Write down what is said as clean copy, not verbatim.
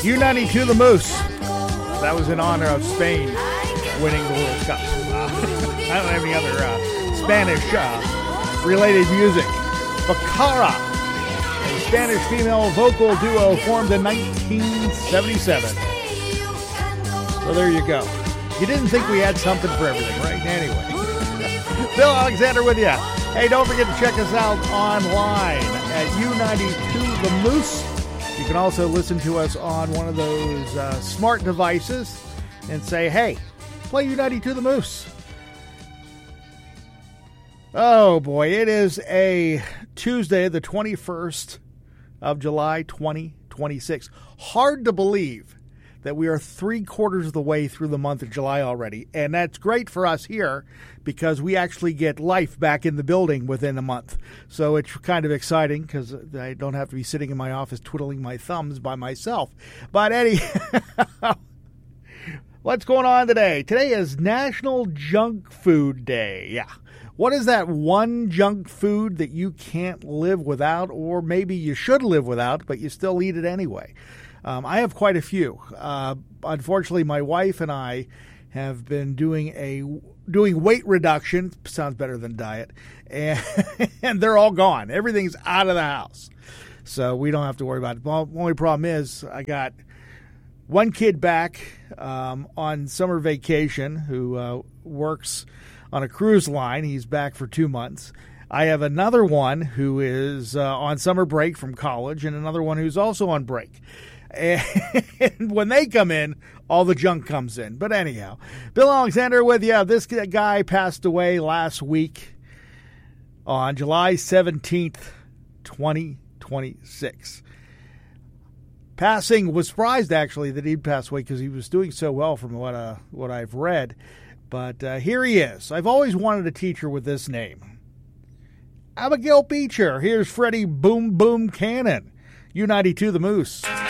U92 the Moose. That was in honor of Spain winning the World Cup. I don't have any other Spanish related music. Bacara, a Spanish female vocal duo formed in 1977. So there you go. You didn't think we had something for everything, right? Anyway. Bill Alexander with you. Hey, don't forget to check us out online at U92 The Moose. You can also listen to us on one of those smart devices and say, hey, play U92 The Moose. Oh, boy, it is a Tuesday, the 21st of July, 2026. Hard to believe that we are 3/4 of the way through the month of July already. And that's great for us here because we actually get life back in the building within a month. So it's kind of exciting because I don't have to be sitting in my office twiddling my thumbs by myself. But anyhow, what's going on today? Today is National Junk Food Day. Yeah. What is that one junk food that you can't live without, or maybe you should live without, but you still eat it anyway? I have quite a few. Unfortunately, my wife and I have been doing weight reduction. Sounds better than diet. And they're all gone. Everything's out of the house. So we don't have to worry about it. Well, the only problem is I got one kid back on summer vacation who works on a cruise line. He's back for 2 months. I have another one who is on summer break from college and another one who's also on break. And when they come in, all the junk comes in. But anyhow, Bill Alexander with you. This guy passed away last week on July 17th, 2026. Was surprised, actually, that he'd pass away because he was doing so well from what I've read. But here he is. I've always wanted a teacher with this name. Abigail Beecher. Here's Freddie Boom Boom Cannon. U92 The Moose.